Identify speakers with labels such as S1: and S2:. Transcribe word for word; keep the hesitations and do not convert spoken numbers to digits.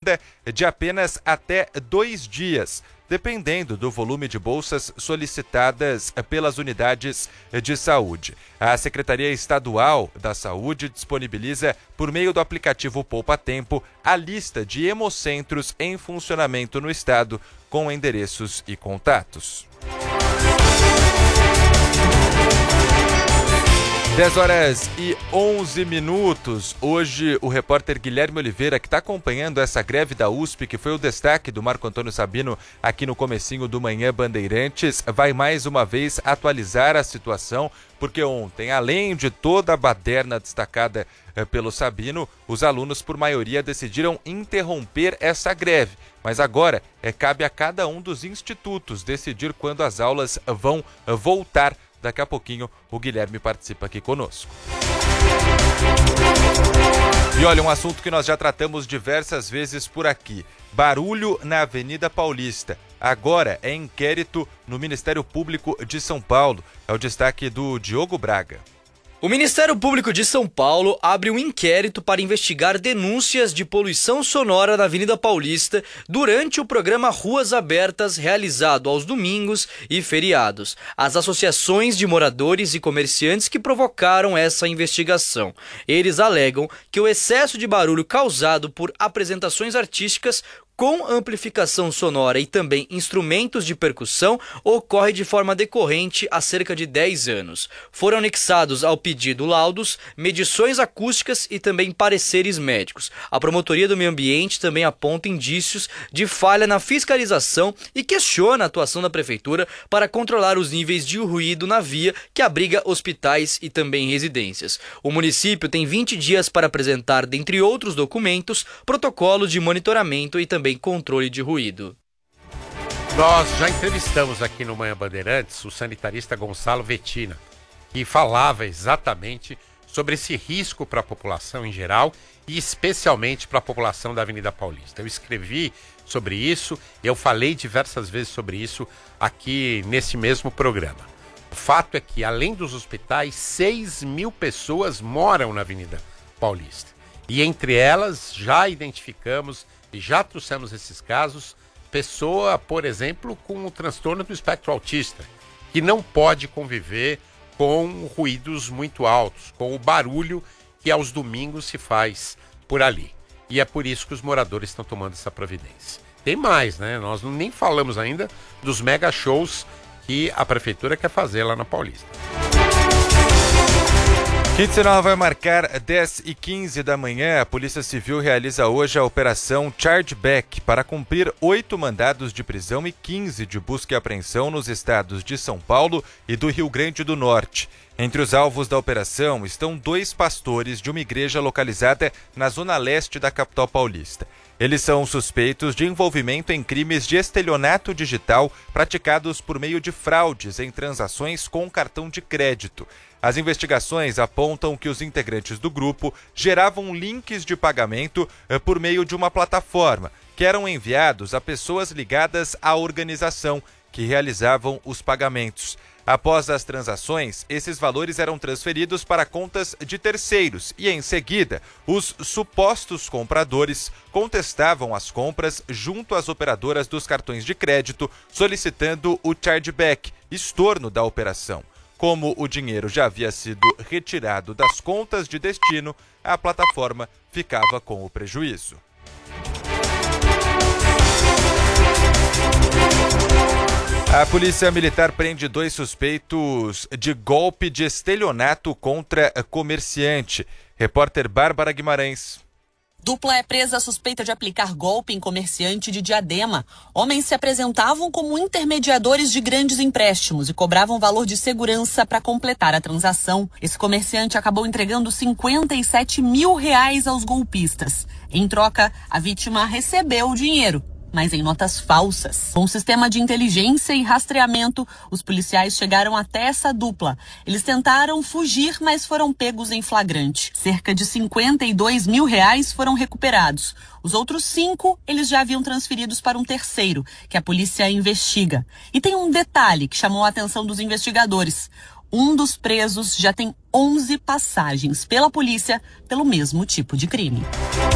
S1: estendida de apenas até dois dias, dependendo do volume de bolsas solicitadas pelas unidades de saúde. A Secretaria Estadual da Saúde disponibiliza, por meio do aplicativo Poupa Tempo, a lista de hemocentros em funcionamento no estado, com endereços e contatos. dez horas e onze minutos. Hoje, o repórter Guilherme Oliveira, que está acompanhando essa greve da U S P, que foi o destaque do Marco Antônio Sabino aqui no comecinho do Manhã Bandeirantes, vai mais uma vez atualizar a situação, porque ontem, além de toda a baderna destacada eh, pelo Sabino, os alunos, por maioria, decidiram interromper essa greve. Mas agora, é, cabe a cada um dos institutos decidir quando as aulas vão eh, voltar. Daqui a pouquinho o Guilherme participa aqui conosco. E olha, um assunto que nós já tratamos diversas vezes por aqui. Barulho na Avenida Paulista. Agora é inquérito no Ministério Público de São Paulo. É o destaque do Diogo Braga.
S2: O Ministério Público de São Paulo abre um inquérito para investigar denúncias de poluição sonora na Avenida Paulista durante o programa Ruas Abertas, realizado aos domingos e feriados. As associações de moradores e comerciantes que provocaram essa investigação. Eles alegam que o excesso de barulho causado por apresentações artísticas com amplificação sonora e também instrumentos de percussão ocorre de forma decorrente há cerca de dez anos. Foram anexados ao pedido laudos, medições acústicas e também pareceres médicos. A Promotoria do Meio Ambiente também aponta indícios de falha na fiscalização e questiona a atuação da Prefeitura para controlar os níveis de ruído na via que abriga hospitais e também residências. O município tem vinte dias para apresentar, dentre outros documentos, protocolos de monitoramento e também controle de ruído.
S3: Nós já entrevistamos aqui no Manhã Bandeirantes o sanitarista Gonçalo Vettina, que falava exatamente sobre esse risco para a população em geral e especialmente para a população da Avenida Paulista. Eu escrevi sobre isso, eu falei diversas vezes sobre isso aqui nesse mesmo programa. O fato é que, além dos hospitais, seis mil pessoas moram na Avenida Paulista. E entre elas já identificamos e já trouxemos esses casos, pessoa, por exemplo, com o transtorno do espectro autista, que não pode conviver com ruídos muito altos, com o barulho que aos domingos se faz por ali. E é por isso que os moradores estão tomando essa providência. Tem mais, né? Nós nem falamos ainda dos mega shows que a prefeitura quer fazer lá na Paulista.
S1: Quinzenal vai marcar dez e quinze da manhã. A Polícia Civil realiza hoje a operação Chargeback para cumprir oito mandados de prisão e quinze de busca e apreensão nos estados de São Paulo e do Rio Grande do Norte. Entre os alvos da operação estão dois pastores de uma igreja localizada na zona leste da capital paulista. Eles são suspeitos de envolvimento em crimes de estelionato digital praticados por meio de fraudes em transações com cartão de crédito. As investigações apontam que os integrantes do grupo geravam links de pagamento por meio de uma plataforma, que eram enviados a pessoas ligadas à organização, que realizavam os pagamentos. Após as transações, esses valores eram transferidos para contas de terceiros e, em seguida, os supostos compradores contestavam as compras junto às operadoras dos cartões de crédito, solicitando o chargeback, estorno da operação. Como o dinheiro já havia sido retirado das contas de destino, a plataforma ficava com o prejuízo. A Polícia Militar prende dois suspeitos de golpe de estelionato contra comerciante. Repórter Bárbara Guimarães.
S4: Dupla é presa suspeita de aplicar golpe em comerciante de Diadema. Homens se apresentavam como intermediadores de grandes empréstimos e cobravam valor de segurança para completar a transação. Esse comerciante acabou entregando cinquenta e sete mil reais aos golpistas. Em troca, a vítima recebeu o dinheiro, mas em notas falsas. Com um sistema de inteligência e rastreamento, os policiais chegaram até essa dupla. Eles tentaram fugir, mas foram pegos em flagrante. Cerca de cinquenta e dois mil reais foram recuperados. Os outros cinco, eles já haviam transferidos para um terceiro, que a polícia investiga. E tem um detalhe que chamou a atenção dos investigadores. Um dos presos já tem onze passagens pela polícia pelo mesmo tipo de crime.